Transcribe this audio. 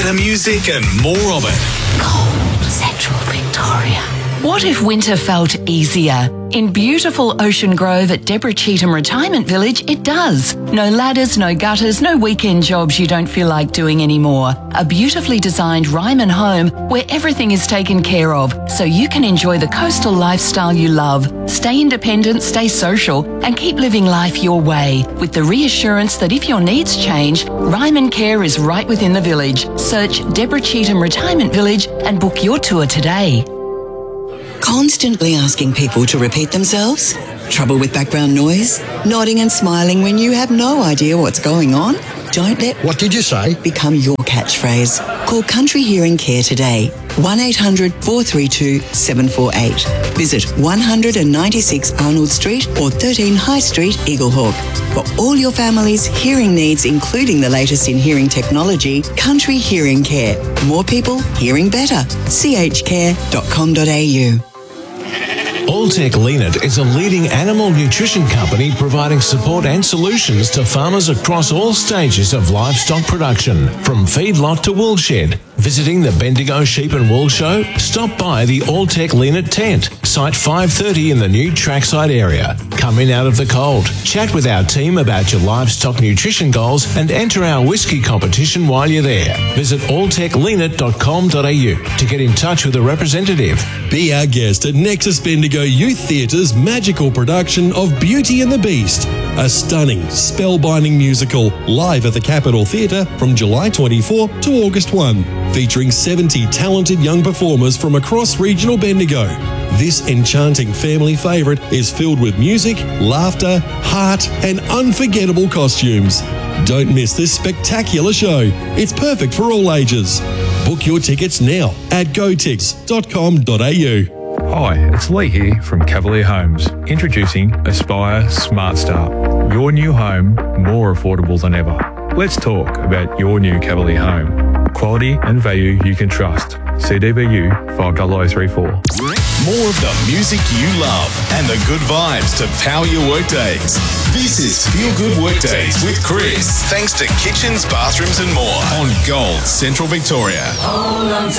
better music and more of it. Cold Central Victoria. What if winter felt easier? In beautiful Ocean Grove at Deborah Cheetham Retirement Village, it does. No ladders, no gutters, no weekend jobs you don't feel like doing anymore. A beautifully designed Ryman home where everything is taken care of so you can enjoy the coastal lifestyle you love. Stay independent, stay social, and keep living life your way with the reassurance that if your needs change, Ryman Care is right within the village. Search Deborah Cheetham Retirement Village and book your tour today. Constantly asking people to repeat themselves? Trouble with background noise? Nodding and smiling when you have no idea what's going on? Don't let What did you say? become your catchphrase. Call Country Hearing Care today. 1800 432 748. Visit 196 Arnold Street or 13 High Street, Eaglehawk. For all your family's hearing needs, including the latest in hearing technology, Country Hearing Care. More people hearing better. chcare.com.au. Alltech Leanit is a leading animal nutrition company providing support and solutions to farmers across all stages of livestock production, from feedlot to woolshed. Visiting the Bendigo Sheep and Wool Show? Stop by the Alltech Leanit tent, site 530 in the new trackside area. Come in out of the cold, chat with our team about your livestock nutrition goals and enter our whiskey competition while you're there. Visit alltechleanit.com.au to get in touch with a representative. Be our guest at Nexus Bendigo Youth Theatre's magical production of Beauty and the Beast, a stunning, spellbinding musical live at the Capitol Theatre from July 24 to August 1, featuring 70 talented young performers from across regional Bendigo. This enchanting family favourite is filled with music, laughter, heart and unforgettable costumes. Don't miss this spectacular show. It's perfect for all ages. Book your tickets now at gotix.com.au. Hi, it's Lee here from Cavalier Homes, introducing Aspire Smart Start. Your new home, more affordable than ever. Let's talk about your new Cavalier home. Quality and value you can trust. CDBU 50034. More of the music you love and the good vibes to power your workdays. This is Feel Good Workdays with Chris. Thanks to Kitchens, Bathrooms and More on Gold Central Victoria.